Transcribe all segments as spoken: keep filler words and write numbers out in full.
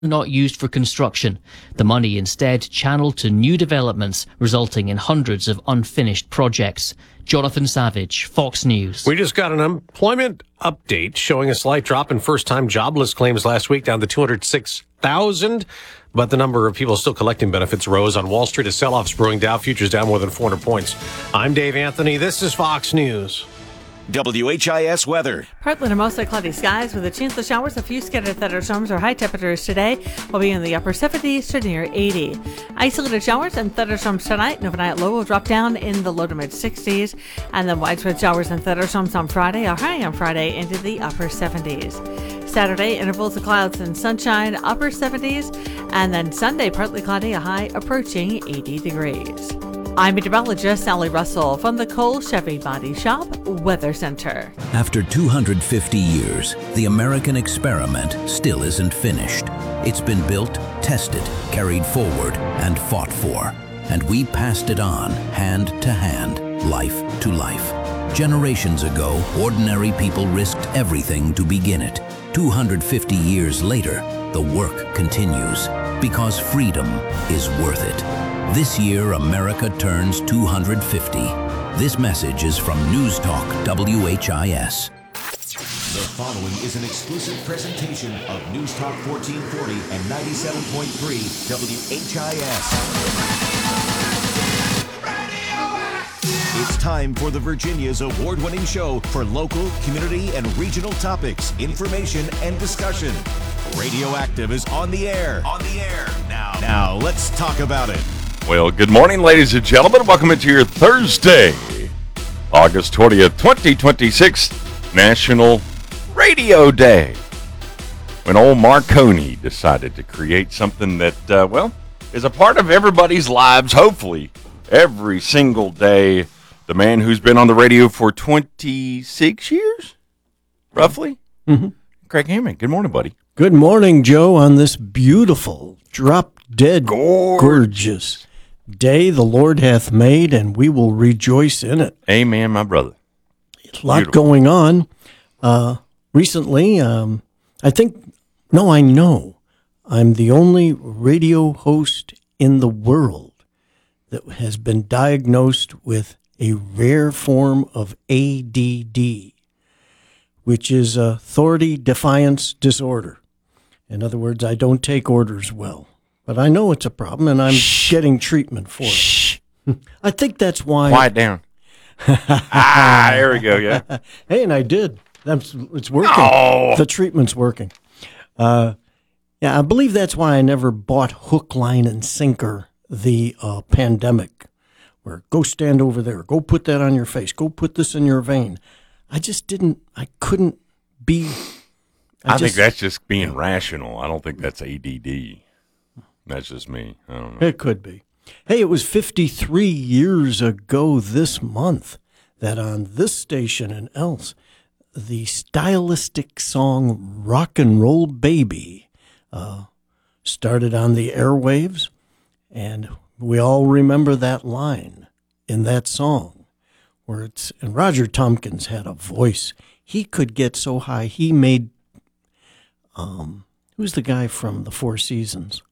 not used for construction. The money instead channeled to new developments, resulting in hundreds of unfinished projects. Jonathan Savage, Fox News. We just got an employment update showing a slight drop in first-time jobless claims last week, down to two hundred six thousand. But the number of people still collecting benefits rose on Wall Street as sell-offs brewing. Dow futures down more than four hundred points. I'm Dave Anthony. This is Fox News. W H I S weather. Partly to mostly cloudy skies with a chance of showers. A few scattered thunderstorms. Our high temperatures today will be in the upper seventies to near eighty. Isolated showers and thunderstorms tonight. And overnight low will drop down in the low to mid sixties. And then widespread showers and thunderstorms on Friday. Our high on Friday into the upper seventies. Saturday, intervals of clouds and sunshine, upper seventies. And then Sunday, partly cloudy, a high approaching eighty degrees. I'm meteorologist Sally Russell from the Cole Chevy Body Shop Weather Center. After two hundred fifty years, the American experiment still isn't finished. It's been built, tested, carried forward, and fought for. And we passed it on, hand to hand, life to life. Generations ago, ordinary people risked everything to begin it. two hundred fifty years later, the work continues, because freedom is worth it. This year, America turns two hundred fifty. This message is from News Talk W H I S. The following is an exclusive presentation of News Talk fourteen forty and ninety-seven point three W H I S. It's time for the Virginia's award-winning show for local, community, and regional topics, information, and discussion. Radioactive is on the air. On the air. Now, now let's talk about it. Well, good morning, ladies and gentlemen. Welcome into your Thursday, August twentieth, twenty twenty-six, National Radio Day. When old Marconi decided to create something that, uh, well, is a part of everybody's lives, hopefully, every single day. The man who's been on the radio for twenty-six years, roughly. Mm-hmm. Craig Hammond. Good morning, buddy. Good morning, Joe, on this beautiful, drop-dead, Gorgeous. gorgeous day the Lord hath made, and we will rejoice in it. Amen, my brother. A lot Beautiful. going on. Uh, recently, um, I think, no, I know, I'm the only radio host in the world that has been diagnosed with a rare form of A D D, which is authority defiance disorder. In other words, I don't take orders well. But I know it's a problem, and I'm Shh. getting treatment for it. Shh. I think that's why... Quiet down. ah, there we go, yeah. Hey, and I did. That's It's working. Oh. The treatment's working. Uh, yeah, I believe that's why I never bought hook, line, and sinker the uh, pandemic, where go stand over there, go put that on your face, go put this in your vein. I just didn't, I couldn't be... I, I just, think that's just being rational. I don't think that's A D D. That's just me. I don't know. It could be. Hey, it was fifty-three years ago this month that on this station and else, the stylistic song Rock and Roll Baby uh, started on the airwaves, and we all remember that line in that song where it's, and Roger Tompkins had a voice. He could get so high, he made, um, who's the guy from the Four Seasons?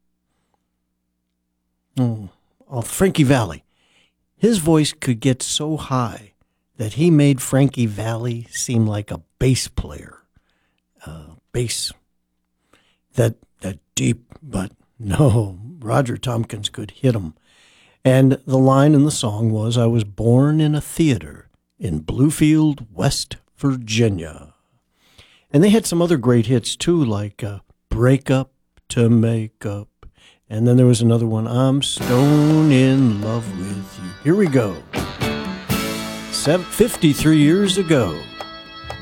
Oh, oh, Frankie Valli. His voice could get so high that he made Frankie Valli seem like a bass player. Uh, bass. That, that deep, but no, Roger Tompkins could hit him. And the line in the song was, I was born in a theater in Bluefield, West Virginia. And they had some other great hits, too, like uh, Break Up to Make Up. And then there was another one, I'm stone in love with you. Here we go. Seven, fifty-three years ago.